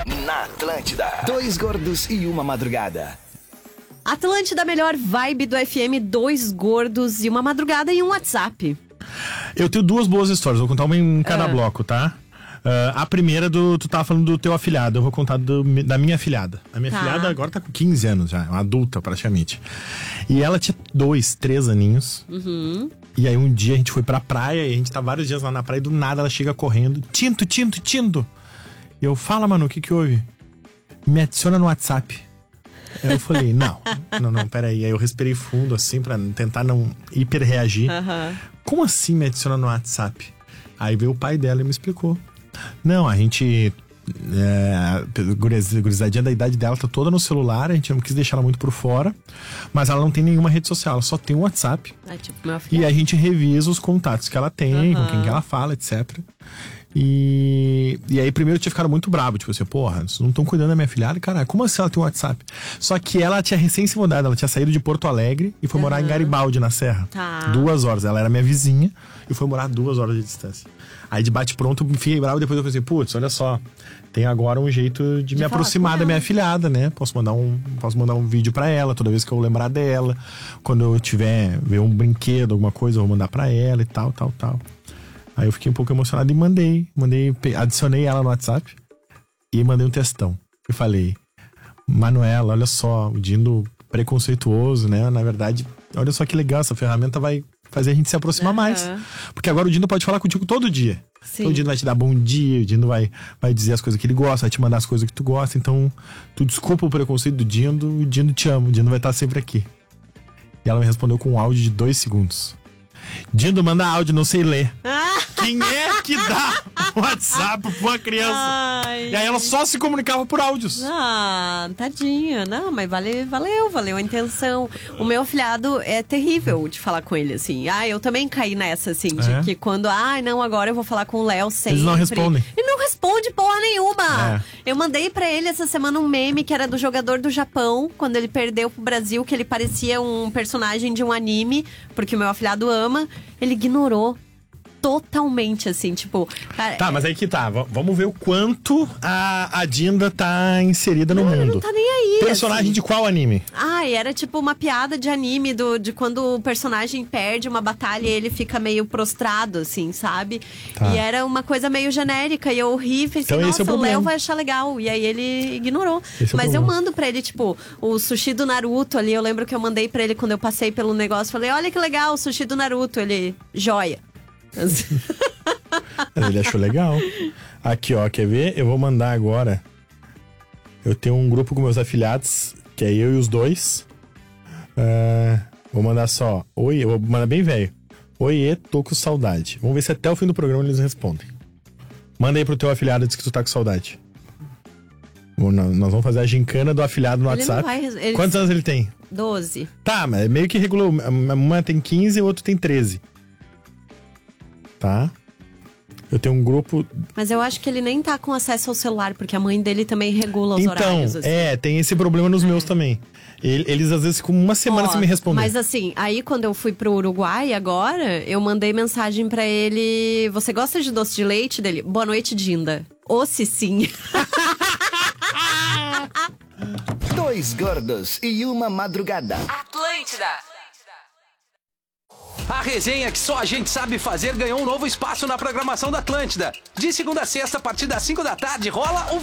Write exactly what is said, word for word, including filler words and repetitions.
Na Atlântida. Dois gordos e uma madrugada. Atlântida, melhor vibe do F M, dois gordos e uma madrugada e um WhatsApp. Eu tenho duas boas histórias, vou contar uma em cada Ah. bloco, tá? Uh, a primeira, do, tu tava falando do teu afilhado, eu vou contar do, da minha afilhada. A minha Tá. afilhada agora tá com quinze anos já, uma adulta praticamente. E ela tinha dois, três aninhos. Uhum. E aí um dia a gente foi pra praia e a gente tá vários dias lá na praia e do nada ela chega correndo. Tinto, Tinto, Tinto. E eu, fala, mano, o que que houve? Me adiciona no WhatsApp. Aí eu falei, não, não, não, peraí. Aí eu respirei fundo assim pra tentar não hiper reagir. Aham. Como assim me adiciona no WhatsApp? Aí veio o pai dela e me explicou. Não, a gente... É, a gurizadinha da idade dela tá toda no celular, a gente não quis deixar ela muito por fora, mas ela não tem nenhuma rede social, ela só tem o WhatsApp. É tipo meu filho. E a gente revisa os contatos que ela tem, Uhum. com quem que ela fala, etcétera. E, e aí primeiro eu tinha ficado muito bravo, tipo assim, porra, vocês não estão cuidando da minha filhada, cara, como assim ela tem um WhatsApp? Só que ela tinha recém se mudado, ela tinha saído de Porto Alegre e foi morar em Garibaldi, na Serra. Tá. Duas horas, ela era minha vizinha e foi morar duas horas de distância. Aí de bate pronto eu me fiquei bravo e depois eu pensei, putz, olha só, tem agora um jeito de, me falar aproximar com da ela. minha afilhada, né? Posso mandar um, posso mandar um vídeo pra ela toda vez que eu lembrar dela. Quando eu tiver, ver um brinquedo, alguma coisa, eu vou mandar pra ela e tal, tal, tal. Aí eu fiquei um pouco emocionado e mandei, mandei, adicionei ela no WhatsApp e mandei um textão. E falei, Manuela, olha só, o Dindo preconceituoso, né? Na verdade, olha só que legal, essa ferramenta vai fazer a gente se aproximar Aham. mais. Porque agora o Dindo pode falar contigo todo dia. Sim. Então o Dindo vai te dar bom dia, o Dindo vai, vai dizer as coisas que ele gosta, vai te mandar as coisas que tu gosta. Então, tu desculpa o preconceito do Dindo, o Dindo te ama, o Dindo vai estar sempre aqui. E ela me respondeu com um áudio de dois segundos. Dindo, manda áudio, não sei ler. Quem é que dá WhatsApp pra uma criança? Ai. E aí ela só se comunicava por áudios. Ah, tadinha. Não, mas vale, valeu, valeu a intenção. O meu afilhado é terrível de falar com ele, assim. Ah, eu também caí nessa, assim, de É? que quando, ai, não, agora eu vou falar com o Léo sempre. Eles não respondem. Ele não responde porra nenhuma. É. Eu mandei pra ele essa semana um meme que era do jogador do Japão, quando ele perdeu pro Brasil, que ele parecia um personagem de um anime, porque o meu afilhado ama. Ele ignorou. Totalmente, assim, tipo... Cara, Tá, mas aí que tá. V- vamos ver o quanto a, a Dinda tá inserida no não, ele mundo. não tá nem aí. Personagem assim. de qual anime? Ai, era tipo uma piada de anime do, de quando o personagem perde uma batalha e ele fica meio prostrado, assim, sabe? Tá. E era uma coisa meio genérica e eu ri e pensei, Então esse nossa, é o o Léo problema. vai achar legal. E aí ele ignorou. Esse é o Mas eu problema. mando pra ele, tipo, o sushi do Naruto ali. Eu lembro que eu mandei pra ele quando eu passei pelo negócio. Falei, olha que legal, o sushi do Naruto. Ele, joia. Mas ele achou legal. Aqui, ó, quer ver? Eu vou mandar agora. Eu tenho um grupo com meus afilhados, que é eu e os dois. Ah, vou mandar só. Oi, eu vou mandar bem velho. Oiê, tô com saudade. Vamos ver se até o fim do programa eles respondem. Manda aí pro teu afilhado, diz que tu tá com saudade. Bom, nó- Nós vamos fazer a gincana do afilhado no Ele não WhatsApp. vai res- ele- Quantos anos ele tem? doze. Tá, mas meio que regulou. Uma tem quinze e o outro tem treze. Tá? Eu tenho um grupo. Mas eu acho que ele nem tá com acesso ao celular, porque a mãe dele também regula os Então, horários. Assim. é, tem esse problema nos meus também. Ele- Eles às vezes ficam uma semana Ó, sem me responder. Mas assim, aí quando eu fui pro Uruguai agora, eu mandei mensagem pra ele. Você gosta de doce de leite? Dele? Boa noite, Dinda. Ou se sim. Dois gordos e uma madrugada. Atlântida. A resenha que só a gente sabe fazer ganhou um novo espaço na programação da Atlântida. De segunda a sexta, a partir das cinco da tarde, rola o